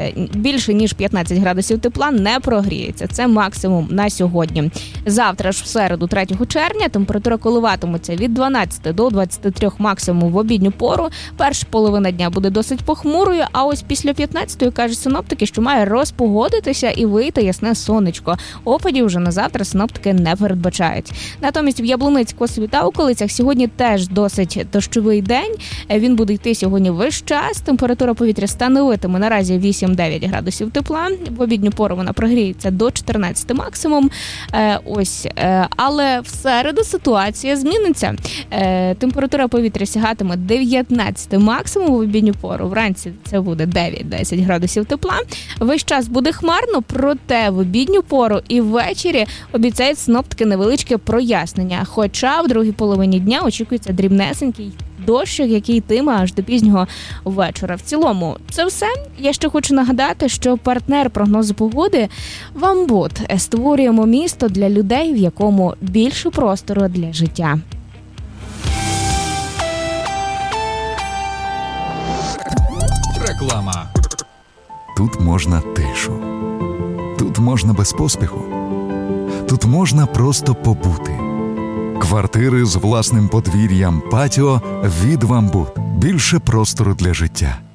більше ніж 15 градусів тепла не прогріється. Це максимум на сьогодні. Завтра ж в середу, 3 червня, температура коливатиметься від 12 до 23 максимум в обідню пору. Перша половина дня буде досить похмурою, а ось після 15-ї, кажуть синоптики, що має розпогодитися і вийти ясне сонечко. Опадів вже на завтра синоптики не передбачають. Натомість в Яблуниці, Косові та околицях сьогодні теж досить дощовий день. Він буде йти сьогодні весь час. Температура повітря становитиме наразі 8-9 градусів тепла. В обідню пору вона прогріється до 14 максимум. Але в середу ситуація зміниться. Температура повітря сягатиме 19 максимум в обідню пору. Вранці це буде 9-10 градусів тепла. Весь час буде хмарно, проте в обідню пору і ввечері обіцяють синоптики невеличке прояснення. Хоча в другій половині дня очікується дрібнесенький дощик, який йтиме аж до пізнього вечора. В цілому, це все. Я ще хочу нагадати, що партнер прогнозу погоди «Вамбут». Створюємо місто для людей, в якому більше простору для життя. Реклама. Тут можна тишу. Тут можна без поспіху. Тут можна просто побути. Квартири з власним подвір'ям, патіо від «Вамбут». Більше простору для життя.